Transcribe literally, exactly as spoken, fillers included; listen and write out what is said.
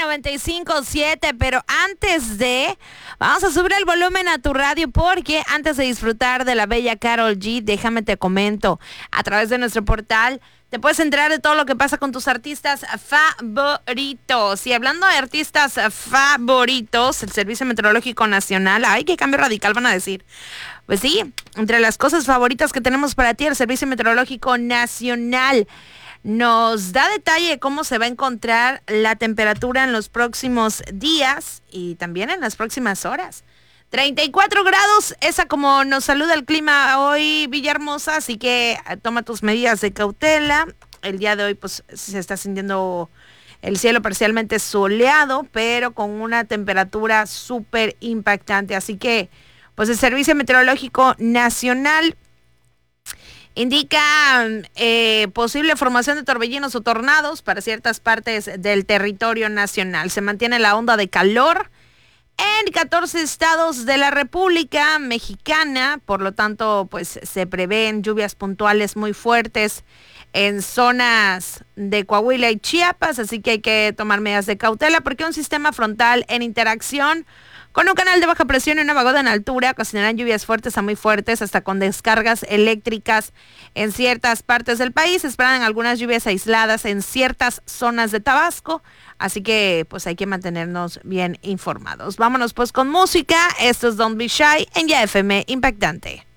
noventa y cinco punto siete, pero antes de, vamos a subir el volumen a tu radio porque antes de disfrutar de la bella Karol G, déjame te comento, a través de nuestro portal te puedes enterar de todo lo que pasa con tus artistas favoritos. Y hablando de artistas favoritos, el Servicio Meteorológico Nacional, ay, qué cambio radical van a decir. Pues sí, entre las cosas favoritas que tenemos para ti, el Servicio Meteorológico Nacional nos da detalle de cómo se va a encontrar la temperatura en los próximos días y también en las próximas horas. treinta y cuatro grados, esa como nos saluda el clima hoy, Villahermosa, así que toma tus medidas de cautela. El día de hoy pues se está sintiendo el cielo parcialmente soleado, pero con una temperatura súper impactante. Así que pues el Servicio Meteorológico Nacional indica eh, posible formación de torbellinos o tornados para ciertas partes del territorio nacional. Se mantiene la onda de calor en catorce estados de la República Mexicana, por lo tanto, pues se prevén lluvias puntuales muy fuertes en zonas de Coahuila y Chiapas, así que hay que tomar medidas de cautela porque un sistema frontal en interacción con un canal de baja presión y una vaguada en altura ocasionarán lluvias fuertes a muy fuertes, hasta con descargas eléctricas en ciertas partes del país. Se esperan algunas lluvias aisladas en ciertas zonas de Tabasco, así que pues hay que mantenernos bien informados. Vámonos pues con música. Esto es Don't Be Shy en Ya F M Impactante.